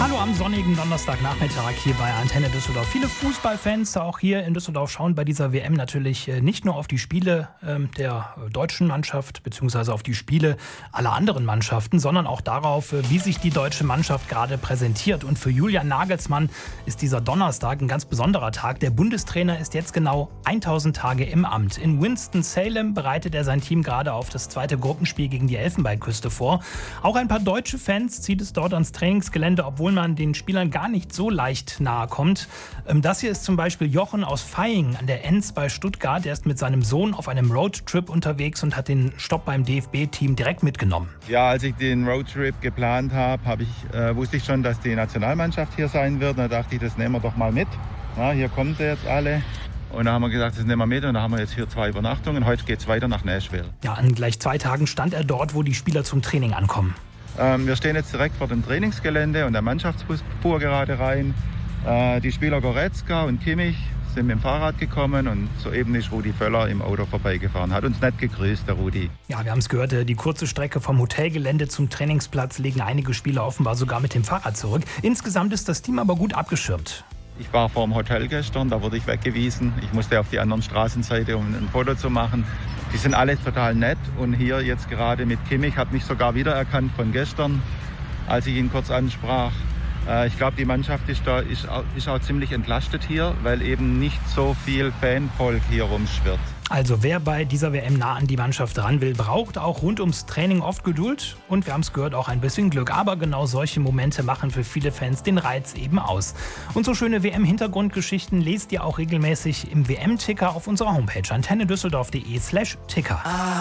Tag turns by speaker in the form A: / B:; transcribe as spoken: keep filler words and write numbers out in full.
A: Hallo am sonnigen Donnerstagnachmittag hier bei Antenne Düsseldorf. Viele Fußballfans auch hier in Düsseldorf schauen bei dieser W M natürlich nicht nur auf die Spiele der deutschen Mannschaft bzw. auf die Spiele aller anderen Mannschaften, sondern auch darauf, wie sich die deutsche Mannschaft gerade präsentiert. Und für Julian Nagelsmann ist dieser Donnerstag ein ganz besonderer Tag. Der Bundestrainer ist jetzt genau tausend Tage im Amt. In Winston-Salem bereitet er sein Team gerade auf das zweite Gruppenspiel gegen die Elfenbeinküste vor. Auch ein paar deutsche Fans zieht es dort ans Trainingsgelände, obwohl man den Spielern gar nicht so leicht nahe kommt. Das hier ist zum Beispiel Jochen aus Vaihingen an der Enns bei Stuttgart. Er ist mit seinem Sohn auf einem Roadtrip unterwegs und hat den Stopp beim D F B-Team direkt mitgenommen.
B: Ja, als ich den Roadtrip geplant habe, hab ich, äh, wusste ich schon, dass die Nationalmannschaft hier sein wird. Da dachte ich, das nehmen wir doch mal mit. Ja, hier kommen sie jetzt alle. Und da haben wir gesagt, das nehmen wir mit. Und da haben wir jetzt hier zwei Übernachtungen. Heute geht es weiter nach Nashville.
A: Ja, an gleich zwei Tagen stand er dort, wo die Spieler zum Training ankommen.
B: Ähm, wir stehen jetzt direkt vor dem Trainingsgelände und der Mannschaftsbus fuhr gerade rein. Äh, die Spieler Goretzka und Kimmich sind mit dem Fahrrad gekommen und soeben ist Rudi Völler im Auto vorbeigefahren. Hat uns nett gegrüßt, der Rudi.
A: Ja, wir haben es gehört, die kurze Strecke vom Hotelgelände zum Trainingsplatz legen einige Spieler offenbar sogar mit dem Fahrrad zurück. Insgesamt ist das Team aber gut abgeschirmt.
B: Ich war vor dem Hotel gestern, da wurde ich weggewiesen. Ich musste auf die andere Straßenseite, um ein Foto zu machen. Die sind alle total nett und hier jetzt gerade mit Kimmich hat mich sogar wiedererkannt von gestern, als ich ihn kurz ansprach. Ich glaube, die Mannschaft ist, da, ist, ist auch ziemlich entlastet hier, weil eben nicht so viel Fanvolk hier rumschwirrt.
A: Also wer bei dieser W M nah an die Mannschaft ran will, braucht auch rund ums Training oft Geduld und wir haben es gehört, auch ein bisschen Glück. Aber genau solche Momente machen für viele Fans den Reiz eben aus. Und so schöne W M-Hintergrundgeschichten lest ihr auch regelmäßig im W M-Ticker auf unserer Homepage antennedüsseldorf punkt de slash ticker.